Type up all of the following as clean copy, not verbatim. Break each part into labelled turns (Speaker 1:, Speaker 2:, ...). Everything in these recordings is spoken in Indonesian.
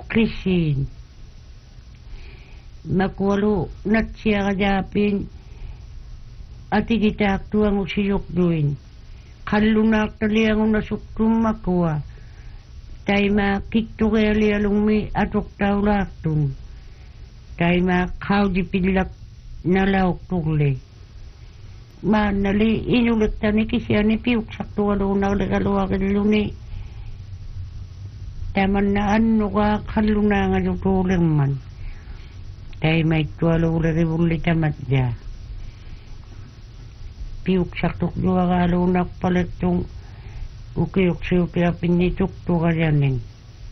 Speaker 1: krisin makualu natsiya kajapin ati kita tuang usiyok duin kalunak taliang unasuktum makua taima kitu kaya lialungmi atok taulaktun taima kau dipilak nalauk tukle manali inulit tani kisyani piuk saktu aluna kaluwa kiluni taman na anu ka kaluna nga jutuleng man taima itu alula ribuli tamat ja piuk saktu jua kaluna paletong ukiyuk siuti apinituk tuka janin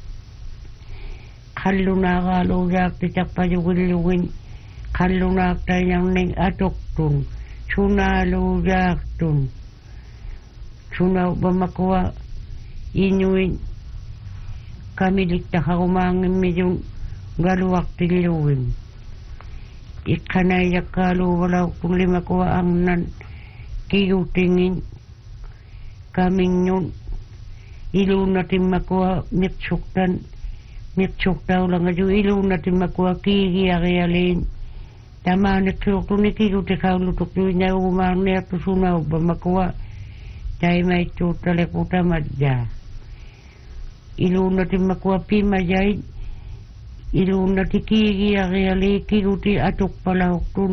Speaker 1: kaluna kaluja titak pajugilugin kaluna tayang ning atoktun suna lujaktun suna bamakuwa inuin kami dikta kakumangin medyo galuwak tiluwin ikanay yakalu wala kung lima kuwa ang nan kiyutingin kaming yun ilu natin makuha mitsuktan lang ajo ilu natin makuha kikiyakiyalin tama nagsuok ni kiyuti kaulutok yun niya umang niya tusunaw ba makuha tayo may tutalekuta madya ilu natin makuha pimayayin ilu natin kikiyakiyali kiyuti atok palahok tun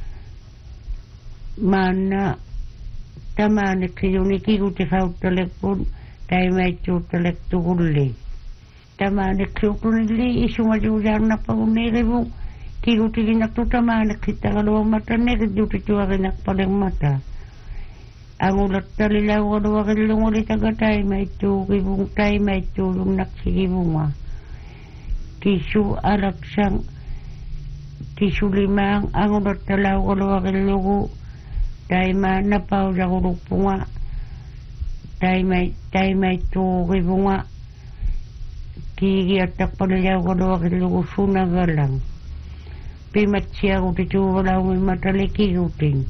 Speaker 1: mana tama nagsiyo kiyuti kautalekun tayo may tutalek tukuli tama nagsuok nili isumajujan na pauniribong kiyuti ginatutama nakita kalawang mata nagduti tuwagin paling mata ang ulat talilaw kalawang kilong ulit agatay may tukibong tayo may tulong naksigibunga kisu alaksang kisu limang ang ulat talaw kalawang kilong tayo napaw sa kulupunga tayo may tukibunga kikiatak palilaw kalawang kilong sunagalang pimat siya ko dito wala may mataliki kuting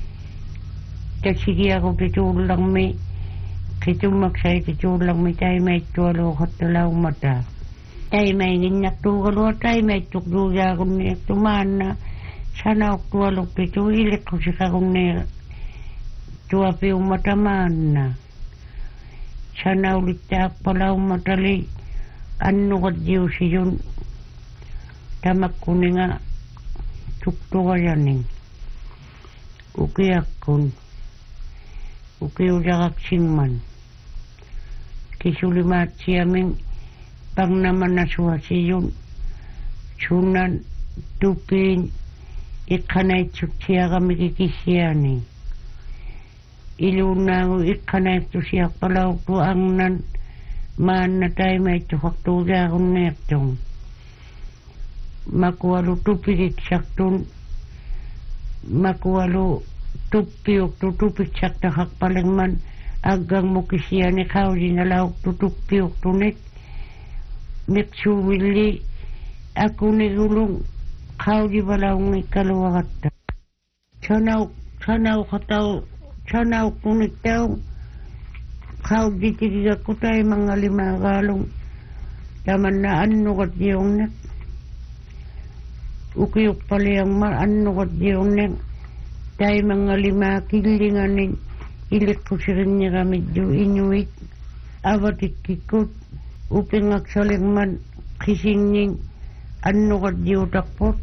Speaker 1: kasi ako dito lang may kitumaksay dito lang may tayo may tuwalo katalaw mata tayo may ginyak tuwalo tayo may tukduya kung niyak tumana sana ako tuwalo dito ilik ko siya kung niyak tuwapi yung mataman na sana ulit taak pala yung matali ano ka diyo siyon tamak ko nga tukto kaya ning ukiyakun ukiyujakak singman kisulimat siyaming pang naman na suwasiyon sunan tupin ikanay tsuksiya kami kikisiyani ilunang ikanay tusiyak palaw ko ang nan man na tayo may tukaktuja kung netong makuwalu tupikik saktun makuwalu tupiyok tutupik sakta hak paling man agang mukisya ni kau di nalauk tutupiyok tunit miksuwili aku ni gulung kau di balaung ikaluwagata sanaw kunit taong kau di tigiga kutay mga lima galong taman na anukat yung net ukiyok pala yung maanukat yung neng tayo mga lima kilinganin ilik ko sirin niya kami do inuit awatit kikot uping aksaling man kisingning anukat yung takpot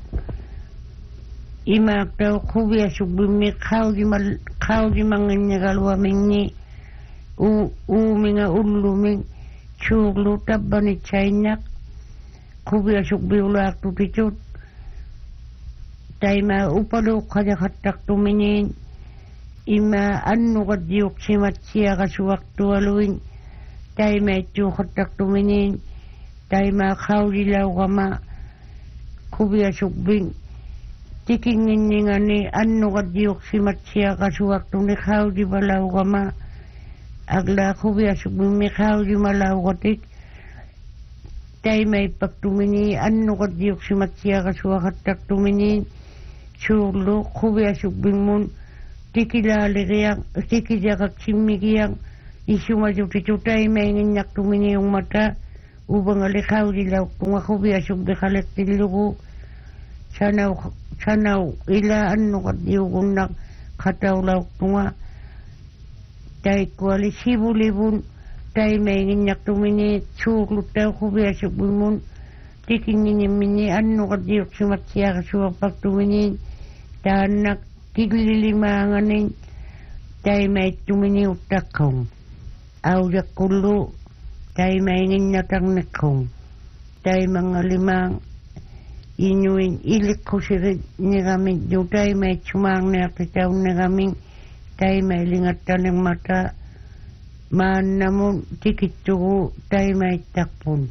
Speaker 1: imak daw kubiya subimik kau di mga niya kalwaming ni uminga uluming suglo tabanit saynyak kubiya subimulak tutitut tayo upalo kajakat tuminin ima anu kadiyok simat siya kasuwak tuwaluin tayo tukatak tuminin tayo kaulilaw kama kubiya subing tikingin nga ni anu kadiyok simat siya kasuwak tuminin kauli balaw kama agla kubiya subing may kauli malaw katik tayo pagtumini anu kadiyok simat siya kasuwak tuminin sulo kubiya subing mun tikilali kiyang tikijak simmi kiyang isuma jutitutay may nginyak tumini yung mata ubang alikaw dilaw kung ako biyasog de kalit tilugo sanaw ilaan no kadiyugon na katawlaw tunga tay kuali sibulibun tay may nginyak tumini suklot tayo ko biyasog bumun tiking mini ano kadiyok simatsya kasuwag pagtumini tanak tiglilimanganin tay may tumini utakong awyak kulo tay may nginyatang nakong tay mga limang inuin ilik ko sirit ni kami tay may cumang na kitaw na kami tay may lingatan ng mata maan namun tikit tuko tay may takpon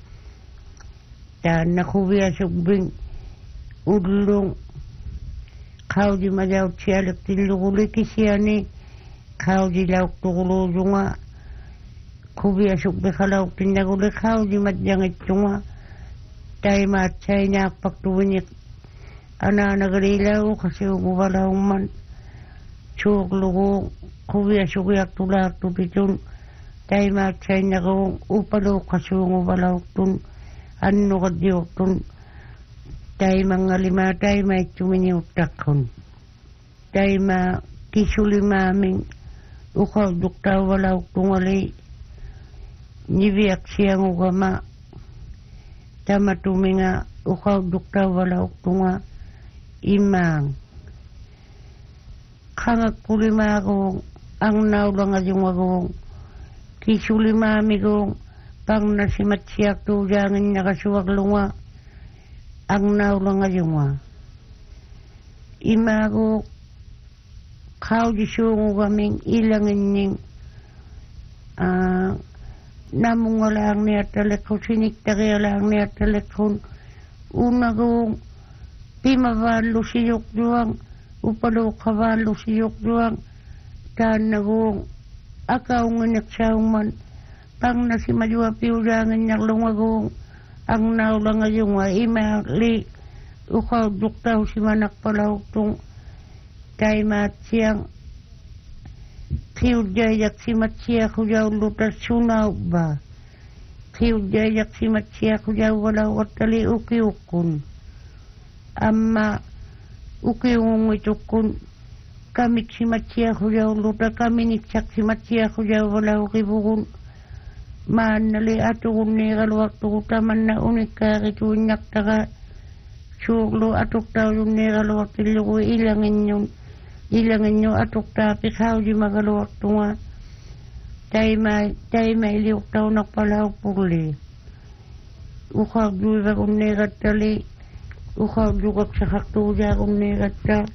Speaker 1: ta nakubiya sugbing udlong kau di majaw siyalak tiluguliki siya ni kau di lauk tukulo nga kubiya sukbe kalau tinaguli kau di madjangit tunga tay matchay na pagtuwinik ana nagarilaw kasi umubalaw man suklugo kubiya sukyak tulak tupitun tay matchay na kong upalo kasi umubalaw tun ano kadiyok tun tay mga lima tay may tumini utakon tay ma kisuli maming ukaw dukta walaw tungali nibiyak siyang ugama tama tuminga ukaw dukta walaw tunga imang kangag kulima akong ang naulang adyong agong kisuli mami kong pang nasimat siyak tujangin nakasuwag lunga ang naulang adyong imago kau disungo kaming ilangin ning namung walang niya talekon sinikta lang niya talekon una kong pimavalo siyok duwang upalo kavalo siyok duwang tan na kong akaw nganak siyang pang nasimadwa piulangan niya lumagong ang naulang ayong imali ukaw duktaw si manak palaw tong tay matsiyang kiudayak si matsiya kujaw lutas sunaw ba kiudayak si matsiya kujaw walaw watali ukiukun amma ukiung itukun kamik si matsiya kujaw lutas kaminiksak si matsiya kujaw walaw ukibukun manali atukun ni kalwak tukutaman na unika kitunyak taka suklo atuk taw yung ni kalwak tiluko ilangin nyo atuk tapi kau di magaluwak tunga tay may liuk taw nakpalaw puli ukag duwa kung negatali ukag dukak sa kaktuja kung negata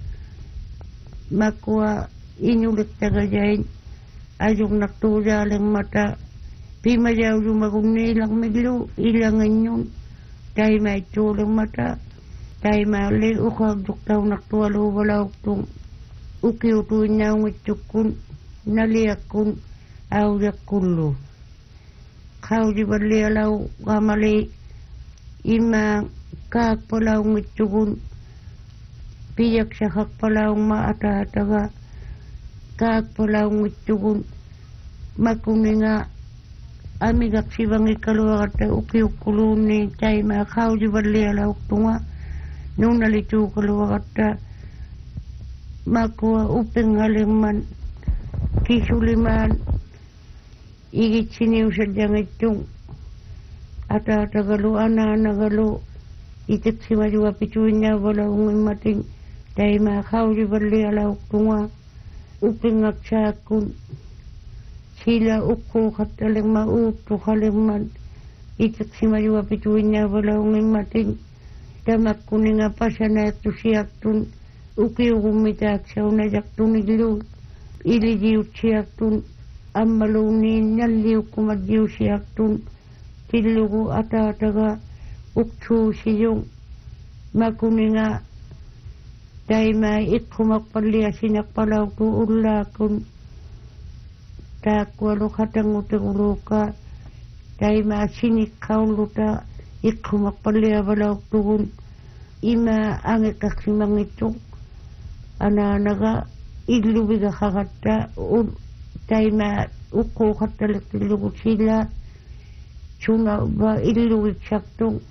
Speaker 1: makwa inulit tagajayin ayong naktuja lang mata pimajaw yung kung nilang miglo ilangin yun tay may tulang mata tay mali ukag duktaw naktuwalo walaw tung ukiutu niya ngitsukun naliyakun awyakullo kau di berlialau kamali ima kak palaw ngitsukun piyak sa kak palaw maata-ataga kak palaw ngitsukun makuninga amigak sibang ikaluwa kata ukiukulo ni chayma kau di berlialau tunga nung nalitu kaluwa kata makwa upeng haliman kisuliman igit siniw sa diyang ata tagalo ana nagalo itik si majuwa pituin niya wala ungin mating tay makaw di bali alaw tunga upeng aksakun sila uko kataling mauto haliman itik si majuwa pituin niya wala ungin mating tamak kuning apa sana ito siyak tun ukiw kumitak sa unajak tuniglo ilijiw siyak tun amalunin naliw kumadjiw siyak tun tilugo atataga ukso siyong makuninga tay may ikumakpalia sinakpalaw tu ulakun takwalo katang utang tay masinikkaw luta ikumakpalia balaw tuun ima angit kaksimang itong ananaga ilubiga kakata tay ma uko katalik tilugo sila suna ba illugik saktung